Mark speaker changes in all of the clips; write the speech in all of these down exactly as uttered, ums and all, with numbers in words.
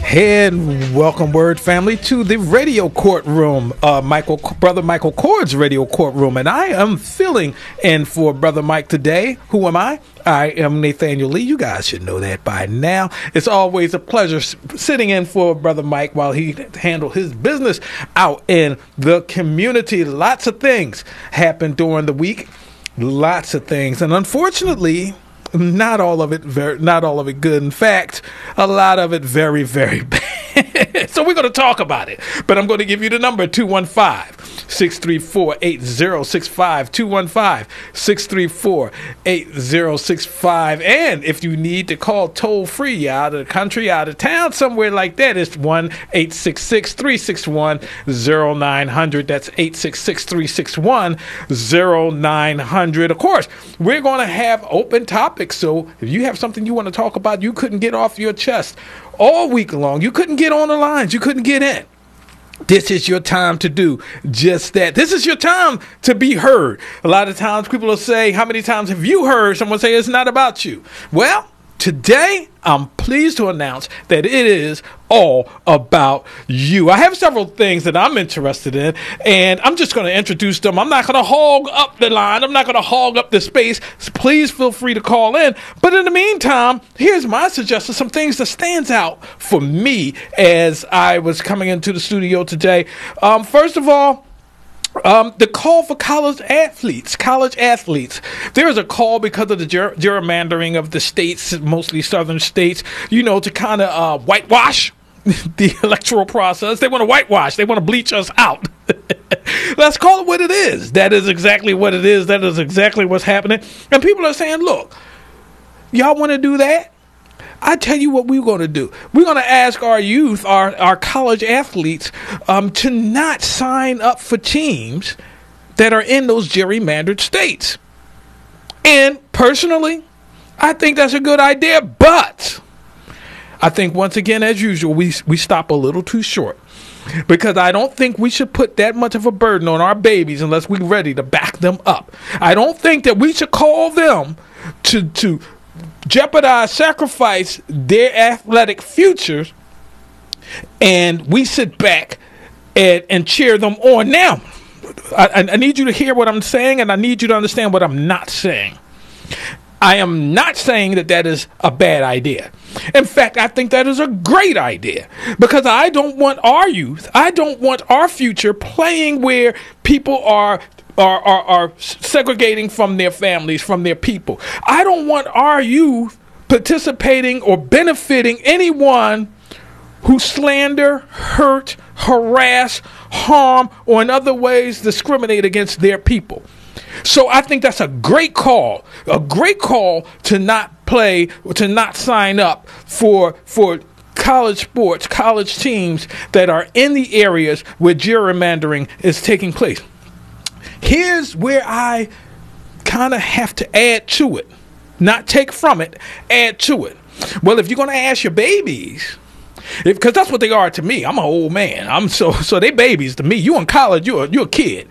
Speaker 1: And welcome, Word family, to the radio courtroom, uh, Michael, Brother Michael Cord's radio courtroom. And I am filling in for Brother Mike today. Who am I? I am Nathaniel Lee. You guys should know that by now. It's always a pleasure sitting in for Brother Mike while he handles his business out in the community. Lots of things happen during the week. Lots of things. And unfortunately, not all of it very, not all of it good. In fact, a lot of it very, very bad. So we're going to talk about it. But I'm going to give you the number, two one five, six three four, eight zero six five, two one five, six three four, eight zero six five. And if you need to call toll free out of the country, out of town, somewhere like that, it's one eight six six, three six one, zero nine zero zero. That's eight six six, three six one, zero nine zero zero. Of course, we're going to have open topics. So if you have something you want to talk about, you couldn't get off your chest all week long, you couldn't get on the lines, you couldn't get in, this is your time to do just that. This is your time to be heard. A lot of times people will say, how many times have you heard someone say it's not about you? Well, today, I'm pleased to announce that it is all about you. I have several things that I'm interested in, and I'm just going to introduce them. I'm not going to hog up the line. I'm not going to hog up the space. So please feel free to call in. But in the meantime, here's my suggestion, some things that stands out for me as I was coming into the studio today. Um, first of all, Um, the call for college athletes, college athletes. There is a call because of the ger- gerrymandering of the states, mostly southern states, you know, to kind of uh, whitewash the electoral process. They want to whitewash. They want to bleach us out. Let's call it what it is. That is exactly what it is. That is exactly what's happening. And people are saying, look, y'all want to do that? I tell you what we're going to do. We're going to ask our youth, our, our college athletes, um, to not sign up for teams that are in those gerrymandered states. And personally, I think that's a good idea. But I think, once again, as usual, we we stop a little too short. Because I don't think we should put that much of a burden on our babies unless we're ready to back them up. I don't think that we should call them to to jeopardize, sacrifice their athletic futures, and we sit back and, and cheer them on. Now, I, I need you to hear what I'm saying, and I need you to understand what I'm not saying. I am not saying that that is a bad idea. In fact, I think that is a great idea, because I don't want our youth, I don't want our future playing where people are Are, are, are segregating from their families, from their people. I don't want our youth participating or benefiting anyone who slander, hurt, harass, harm, or in other ways discriminate against their people. So I think that's a great call, a great call to not play, to not sign up for for college sports, college teams that are in the areas where gerrymandering is taking place. Here's where I kind of have to add to it, not take from it, add to it. Well, if you're going to ask your babies, because that's what they are to me. I'm an old man. I'm so so they babies to me. You in college, you're you're a kid.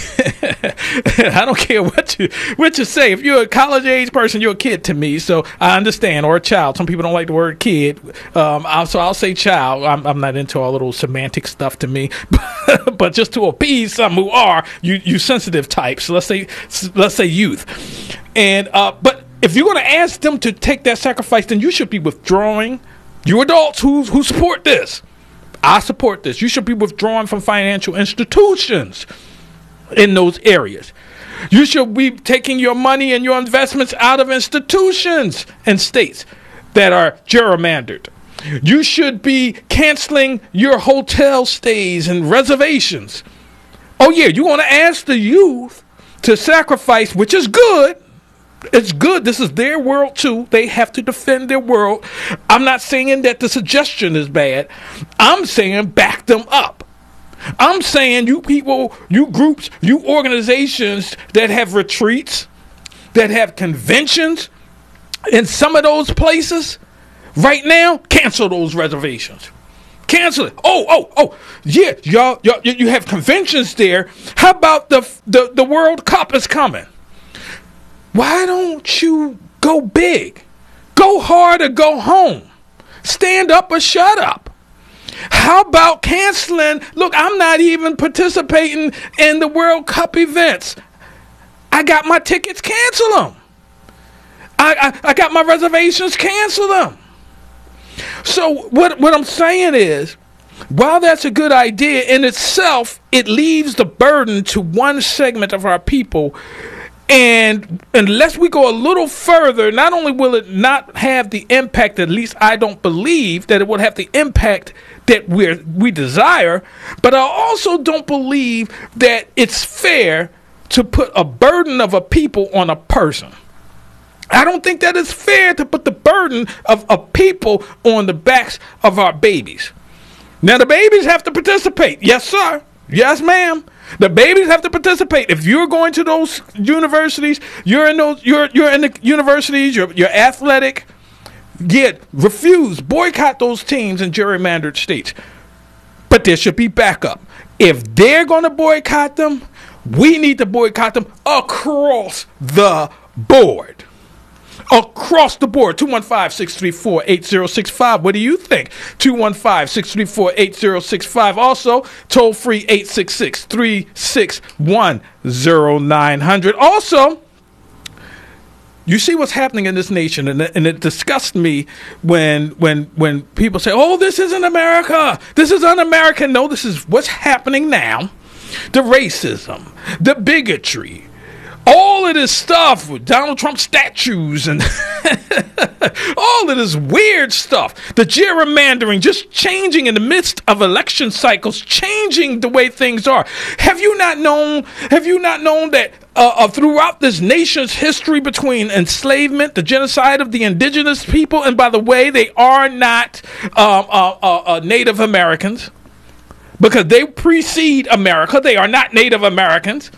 Speaker 1: I don't care what you what you say. If you're a college age person, you're a kid to me. So I understand, or a child. Some people don't like the word kid. Um, I'll, so I'll say child. I'm, I'm not into all little semantic stuff to me, but just to appease some who are you you sensitive types. So let's say let's say youth, and uh, but if you're going to ask them to take that sacrifice, then you should be withdrawing. You adults who who support this, I support this. You should be withdrawing from financial institutions in those areas. You should be taking your money and your investments out of institutions and states that are gerrymandered. You should be canceling your hotel stays and reservations. Oh, yeah, you want to ask the youth to sacrifice, which is good. It's good. This is their world, too. They have to defend their world. I'm not saying that the suggestion is bad. I'm saying back them up. I'm saying you people, you groups, you organizations that have retreats, that have conventions in some of those places, right now, cancel those reservations. Cancel it. Oh, oh, oh, yeah, y'all, y'all you have conventions there. How about the, the, the World Cup is coming? Why don't you go big? Go hard or go home. Stand up or shut up. How about canceling? Look, I'm not even participating in the World Cup events. I got my tickets, cancel them. I, I, I got my reservations, cancel them. So what, what I'm saying is, while that's a good idea in itself, it leaves the burden to one segment of our people. And unless we go a little further, not only will it not have the impact, at least I don't believe that it will have the impact that we we desire, but I also don't believe that it's fair to put a burden of a people on a person. I don't think that it's fair to put the burden of, of people on the backs of our babies. Now, the babies have to participate. Yes, sir. Yes, ma'am. The babies have to participate. If you're going to those universities, you're in those, you're you're in the universities, you're you're athletic, get refuse, boycott those teams in gerrymandered states. But there should be backup. If they're going to boycott them, we need to boycott them across the board. Across the board. two one five, six three four, eight zero six five. What do you think? two one five, six three four, eight zero six five. Also, toll free eight six six, three six one, zero nine hundred. Also, you see what's happening in this nation, and it, and it disgusts me when when when people say, oh, this isn't America. This is un-American. No, this is what's happening now. The racism, the bigotry, all of this stuff with Donald Trump statues and all of this weird stuff, the gerrymandering, just changing in the midst of election cycles, changing the way things are. Have you not known, have you not known that uh, uh, throughout this nation's history between enslavement, the genocide of the indigenous people, and by the way, they are not um, uh, uh, uh, Native Americans because they precede America. They are not Native Americans.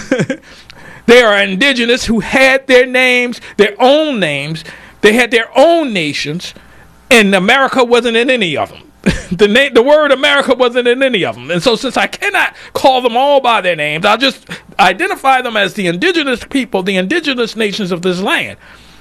Speaker 1: They are indigenous who had their names, their own names. They had their own nations, and America wasn't in any of them. the, na- the word America wasn't in any of them. And so since I cannot call them all by their names, I'll just identify them as the indigenous people, the indigenous nations of this land.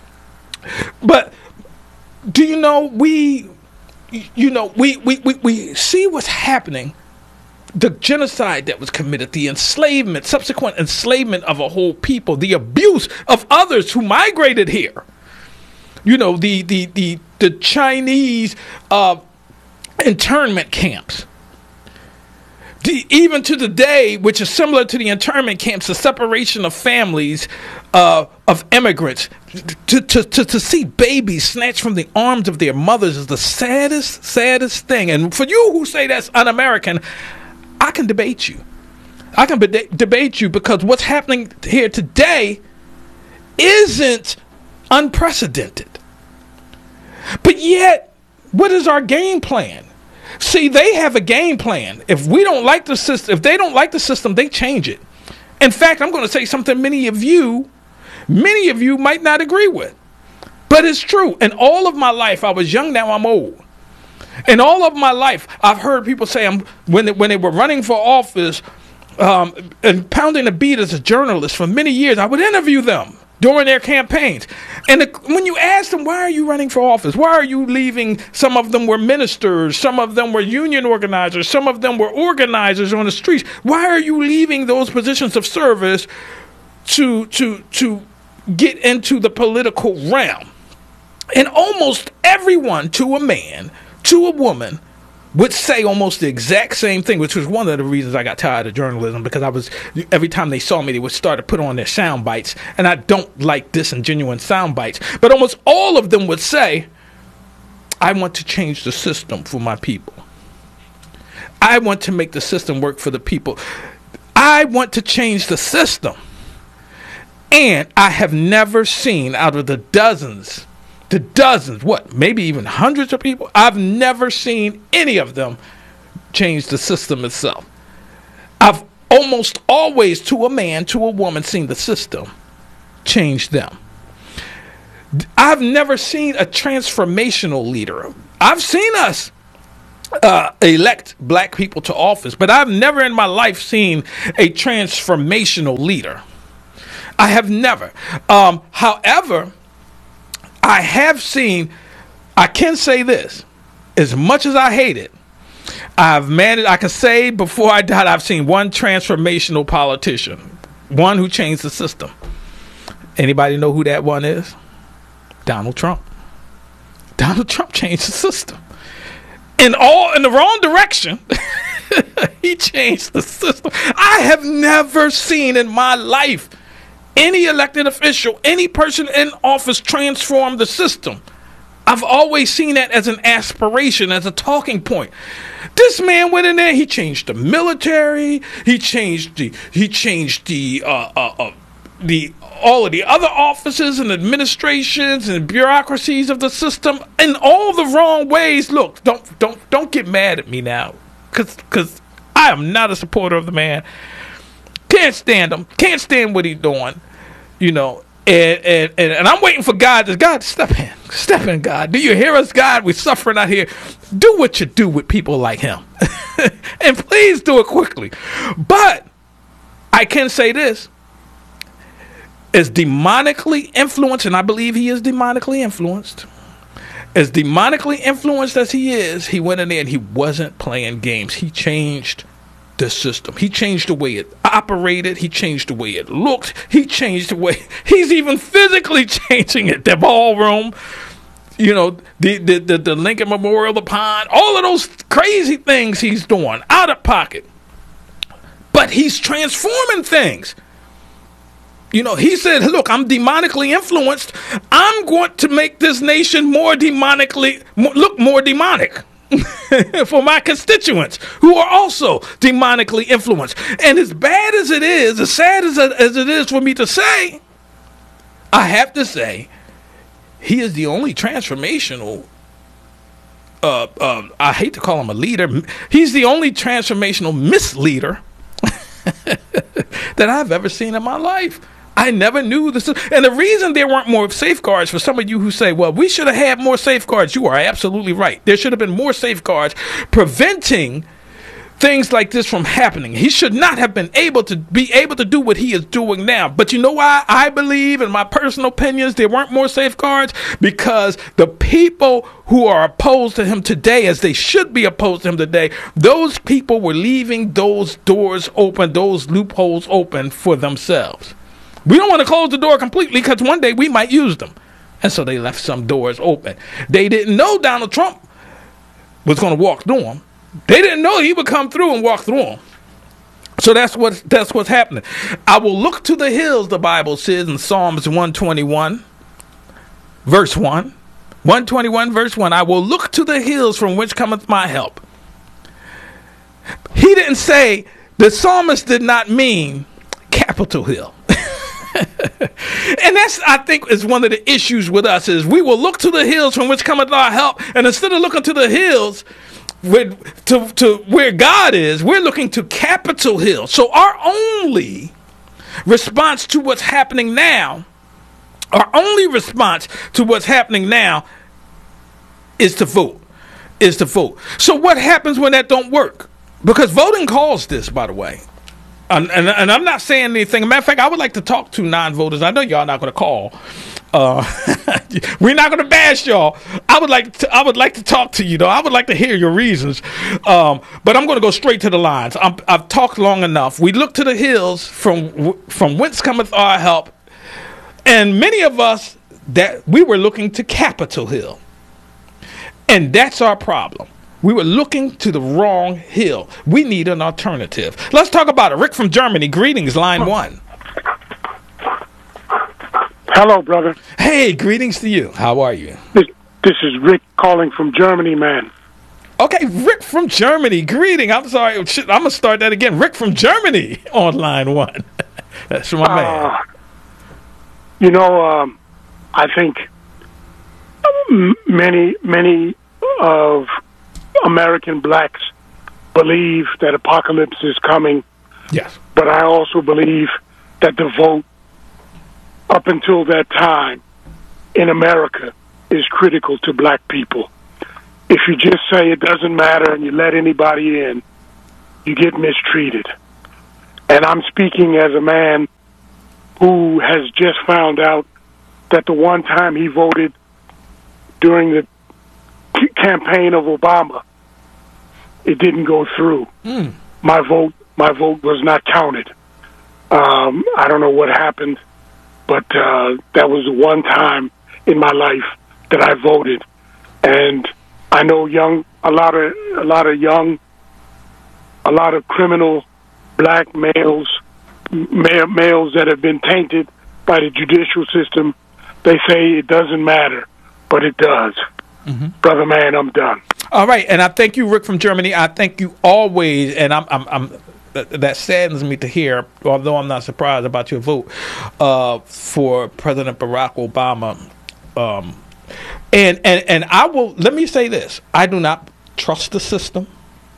Speaker 1: But do you know, we, you know, we, we, we, we see what's happening. The genocide that was committed, the enslavement, subsequent enslavement of a whole people, the abuse of others who migrated here. You know, the the the, the Chinese uh, internment camps. The, even to the day, which is similar to the internment camps, the separation of families uh, of immigrants. To, to, to, to see babies snatched from the arms of their mothers is the saddest, saddest thing. And for you who say that's un-American, I can debate you. I can be- debate you because what's happening here today isn't unprecedented. But yet, what is our game plan? See, they have a game plan. If we don't like the system, if they don't like the system, they change it. In fact, I'm going to say something many of you, many of you might not agree with. But it's true. In all of my life, I was young, now I'm old. In all of my life, I've heard people say I'm, when, they, when they were running for office um, and pounding the beat as a journalist for many years, I would interview them during their campaigns. And the, when you ask them, why are you running for office? Why are you leaving? Some of them were ministers. Some of them were union organizers. Some of them were organizers on the streets. Why are you leaving those positions of service to, to, to get into the political realm? And almost everyone, to a man, to a woman, would say almost the exact same thing, which was one of the reasons I got tired of journalism, because I was, every time they saw me, they would start to put on their sound bites, and I don't like disingenuous sound bites. But almost all of them would say, I want to change the system for my people. I want to make the system work for the people. I want to change the system. And I have never seen, out of the dozens to dozens, what, maybe even hundreds of people, I've never seen any of them change the system itself. I've almost always, to a man, to a woman, seen the system change them. I've never seen a transformational leader. I've seen us uh, elect black people to office, but I've never in my life seen a transformational leader. I have never. Um, however, I have seen, I can say this, as much as I hate it, I've managed, I can say before I died, I've seen one transformational politician, one who changed the system. Anybody know who that one is? Donald Trump. Donald Trump changed the system. In all, in the wrong direction. He changed the system. I have never seen in my life any elected official, any person in office transform the system. I've always seen that as an aspiration, as a talking point. This man went in there. He changed the military. He changed the. He changed the. Uh, uh, uh, the all of the other offices and administrations and bureaucracies of the system in all the wrong ways. Look, don't don't don't get mad at me now, because because I am not a supporter of the man. Can't stand him. Can't stand what he's doing. You know. And, and and and I'm waiting for God to God step in, step in, God. Do you hear us, God? We're suffering out here. Do what you do with people like him, and please do it quickly. But I can say this: as demonically influenced, and I believe he is demonically influenced. As demonically influenced as he is, he went in there and he wasn't playing games. He changed the system. He changed the way it operated. He changed the way it looked. He changed the way. He's even physically changing it. The ballroom, you know, the the the, the Lincoln Memorial, the pond, all of those crazy things he's doing out of pocket. But he's transforming things. You know, he said, look, I'm demonically influenced. I'm going to make this nation more demonically, more, look more demonic. For my constituents who are also demonically influenced. And as bad as it is, as sad as it, as it is for me to say, I have to say, he is the only transformational, uh, uh, I hate to call him a leader, he's the only transformational misleader that I've ever seen in my life. I never knew this. And the reason there weren't more safeguards, for some of you who say, well, we should have had more safeguards, you are absolutely right. There should have been more safeguards preventing things like this from happening. He should not have been able to be able to do what he is doing now. But you know why I believe, in my personal opinions, there weren't more safeguards? Because the people who are opposed to him today, as they should be opposed to him today, those people were leaving those doors open, those loopholes open for themselves. We don't want to close the door completely because one day we might use them. And so they left some doors open. They didn't know Donald Trump was going to walk through them. They didn't know he would come through and walk through them. So that's what that's what's happening. I will look to the hills, the Bible says in Psalms one twenty-one, verse one. one twenty-one, verse one. I will look to the hills from which cometh my help. He didn't say, the psalmist did not mean Capitol Hill. And that's, I think, is one of the issues with us, is we will look to the hills from which cometh our help, and instead of looking to the hills with, to, to where God is, we're looking to Capitol Hill. So our only response to what's happening now, our only response to what's happening now is to vote, is to vote. So what happens when that don't work? Because voting caused this, by the way. And, and, and I'm not saying anything. As a matter of fact, I would like to talk to non-voters. I know y'all not going to call. Uh, we're not going to bash y'all. I would like to. I would like to talk to you, though. I would like to hear your reasons. Um, but I'm going to go straight to the lines. I'm, I've talked long enough. We look to the hills from from whence cometh our help, and many of us that we were looking to Capitol Hill, and that's our problem. We were looking to the wrong hill. We need an alternative. Let's talk about it. Rick from Germany. Greetings, line one.
Speaker 2: Hello, brother.
Speaker 1: Hey, greetings to you. How are you?
Speaker 2: This, this is Rick calling from Germany, man.
Speaker 1: Okay, Rick from Germany. Greeting. I'm sorry. Shit, I'm going to start that again. Rick from Germany on line one. That's my uh, man.
Speaker 2: You know, um, I think many, many of American blacks believe that apocalypse is coming.
Speaker 1: Yes.
Speaker 2: But I also believe that the vote up until that time in America is critical to black people. If you just say it doesn't matter and you let anybody in, you get mistreated. And I'm speaking as a man who has just found out that the one time he voted during the campaign of Obama, it didn't go through.
Speaker 1: Mm.
Speaker 2: My vote, my vote was not counted. Um, I don't know what happened, but uh, that was the one time in my life that I voted. And I know young, a lot of, a lot of young, a lot of criminal black males, ma- males that have been tainted by the judicial system. They say it doesn't matter, but it does. Mm-hmm. Brother man, I'm done.
Speaker 1: All right, and I thank you, Rick from Germany. I thank you always, and I'm, I'm, I'm that, that saddens me to hear, although I'm not surprised about your vote uh, for President Barack Obama. Um, and and and I will let me say this: I do not trust the system.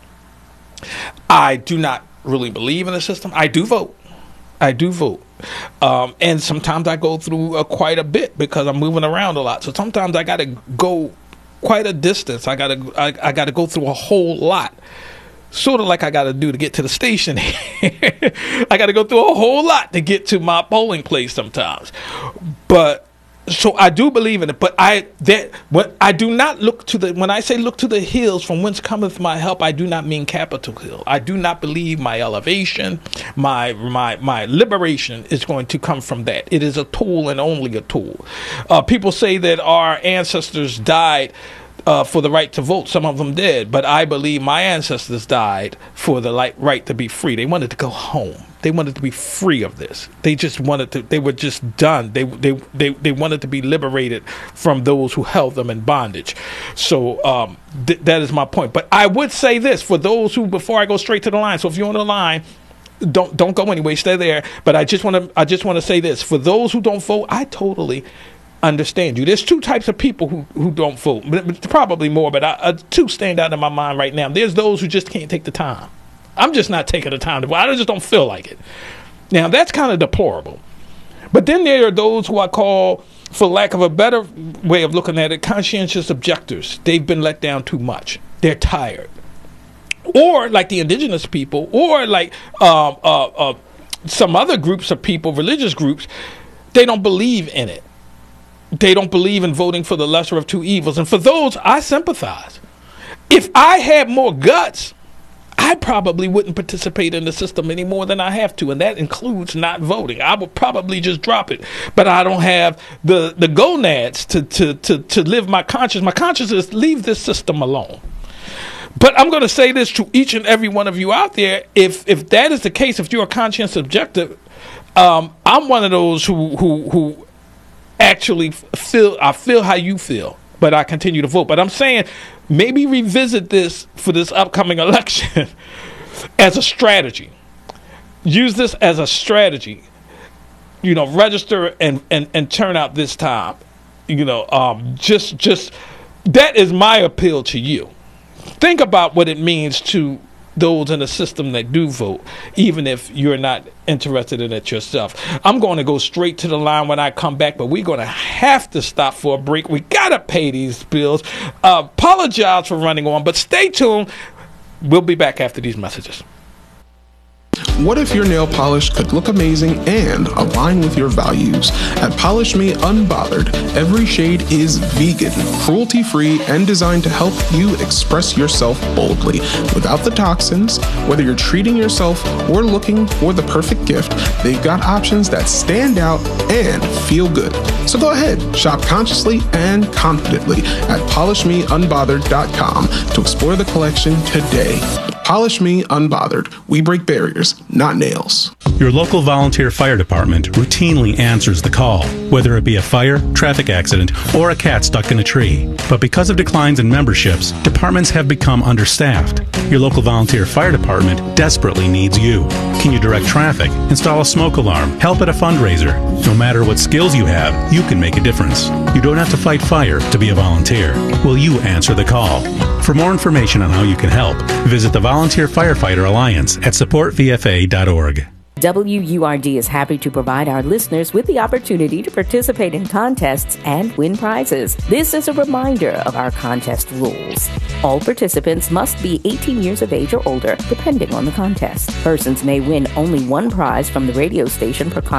Speaker 1: I do not really believe in the system. I do vote. I do vote. Um, and sometimes I go through uh, quite a bit because I'm moving around a lot. So sometimes I got to go quite a distance. I got to I, I got to go through a whole lot. Sort of like I got to do to get to the station. I got to go through a whole lot to get to my polling place sometimes. But so I do believe in it, but I that what I do not look to the when I say look to the hills from whence cometh my help, I do not mean Capitol Hill. I do not believe my elevation, my my my liberation is going to come from that. It is a tool and only a tool. Uh, people say that our ancestors died Uh, for the right to vote. Some of them did, but I believe my ancestors died for the like, right to be free. They wanted to go home. They wanted to be free of this. They just wanted to. They were just done. They they they, they wanted to be liberated from those who held them in bondage. So um, th- that is my point. But I would say this for those who, before I go straight to the line. So if you're on the line, don't don't go anyway. Stay there. But I just want to I just want to say this for those who don't vote. I totally understand you. There's two types of people who, who don't vote, but, but probably more, but I, uh, two stand out in my mind right now. There's those who just can't take the time. I'm just not taking the time to vote. I just don't feel like it. Now, that's kind of deplorable. But then there are those who I call, for lack of a better way of looking at it, conscientious objectors. They've been let down too much. They're tired. Or like the indigenous people, or like uh, uh, uh, some other groups of people, religious groups, they don't believe in it. They don't believe in voting for the lesser of two evils. And for those, I sympathize. If I had more guts, I probably wouldn't participate in the system any more than I have to. And that includes not voting. I would probably just drop it. But I don't have the, the gonads to, to, to, to live my conscience. My conscience is leave this system alone. But I'm going to say this to each and every one of you out there. If if that is the case, if you're a conscience objector, um, I'm one of those who who who actually feel I feel how you feel, but I continue to vote. But I'm saying maybe revisit this for this upcoming election as a strategy. Use this as a strategy. You know, register and, and, and turn out this time. You know, um, just just that is my appeal to you. Think about what it means to those in the system that do vote, even if you're not interested in it yourself. I'm going to go straight to the line when I come back, but we're going to have to stop for a break. We got to pay these bills. Uh, apologize for running on, but stay tuned. We'll be back after these messages.
Speaker 3: What if your nail polish could look amazing and align with your values? At Polish Me Unbothered, every shade is vegan, cruelty-free, and designed to help you express yourself boldly without the toxins. Whether you're treating yourself or looking for the perfect gift, they've got options that stand out and feel good. So go ahead, shop consciously and confidently at polish me unbothered dot com to explore the collection today. Polish Me Unbothered. We break barriers, not nails.
Speaker 4: Your local volunteer fire department routinely answers the call, whether it be a fire, traffic accident, or a cat stuck in a tree. But because of declines in memberships, departments have become understaffed. Your local volunteer fire department desperately needs you. Can you direct traffic, install a smoke alarm, help at a fundraiser? No matter what skills you have, you can make a difference. You don't have to fight fire to be a volunteer. Will you answer the call? For more information on how you can help, visit the Volunteer Firefighter Alliance at support v f a dot org.
Speaker 5: W U R D is happy to provide our listeners with the opportunity to participate in contests and win prizes. This is a reminder of our contest rules. All participants must be eighteen years of age or older, depending on the contest. Persons may win only one prize from the radio station per contest.